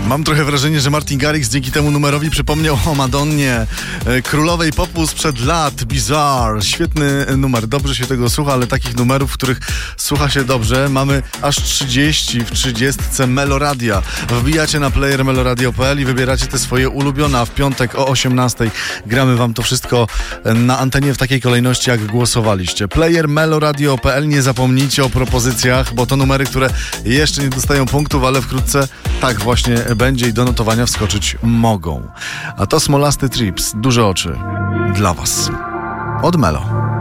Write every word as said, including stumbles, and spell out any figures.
Mam trochę wrażenie, że Martin Garrix dzięki temu numerowi przypomniał o Madonnie, królowej popu sprzed lat. Bizarre. Świetny numer. Dobrze się tego słucha, ale takich numerów, w których słucha się dobrze, mamy aż trzydzieści w trzydziestce Meloradia. Wbijacie na player meloradio kropka p l i wybieracie te swoje ulubione, a w piątek o osiemnastej gramy wam to wszystko na antenie w takiej kolejności, jak głosowaliście. player meloradio kropka p l. Nie zapomnijcie o propozycjach, bo to numery, które jeszcze nie dostają punktów, ale wkrótce tak właśnie będzie i do notowania wskoczyć mogą. A to Smolasty Trips, duże oczy dla was. Od Melo.